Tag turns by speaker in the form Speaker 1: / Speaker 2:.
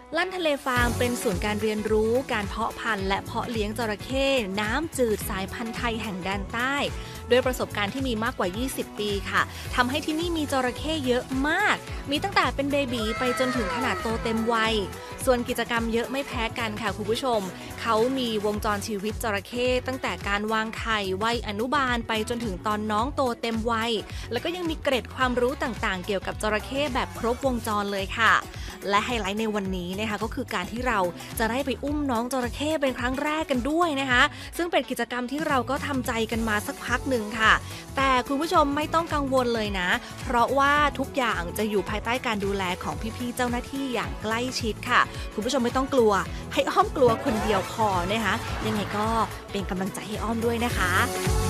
Speaker 1: ลั่นทะเลฟาร์มเป็นศูนย์การเรียนรู้การเพาะพันธุ์และเพาะเลี้ยงจระเข้น้ำจืดสายพันธุ์ไทยแห่งแดนใต้ด้วยประสบการณ์ที่มีมากกว่า 20 ปีค่ะทำให้ที่นี่มีจระเข้เยอะมากมีตั้งแต่เป็นเบบีไปจนถึงขนาดโตเต็มวัยส่วนกิจกรรมเยอะไม่แพ้กันค่ะคุณผู้ชมเขามีวงจรชีวิตจระเข้ตั้งแต่การวางไข่วัยอนุบาลไปจนถึงตอนน้องโตเต็มวัยแล้วก็ยังมีเกร็ดความรู้ต่างๆเกี่ยวกับจระเข้แบบครบวงจรเลยค่ะและไฮไลท์ในวันนี้นะคะก็คือการที่เราจะได้ไปอุ้มน้องจระเข้เป็นครั้งแรกกันด้วยนะคะซึ่งเป็นกิจกรรมที่เราก็ทำใจกันมาสักพักหนึ่งค่ะแต่คุณผู้ชมไม่ต้องกังวลเลยนะเพราะว่าทุกอย่างจะอยู่ภายใต้การดูแลของพี่ๆเจ้าหน้าที่อย่างใกล้ชิดค่ะคุณผู้ชมไม่ต้องกลัวให้อ้อมกลัวคนเดียวพอนะคะยังไงก็เป็นกำลังใจให้อ้อมด้วยนะคะ